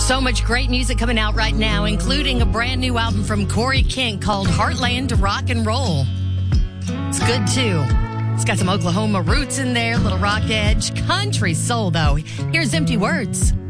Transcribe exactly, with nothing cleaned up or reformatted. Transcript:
So much great music coming out right now, including a brand new album from Corey Kent called Heartland Rock and Roll. It's good, too. It's got some Oklahoma roots in there, little rock edge. Country soul, though. Here's Empty Words.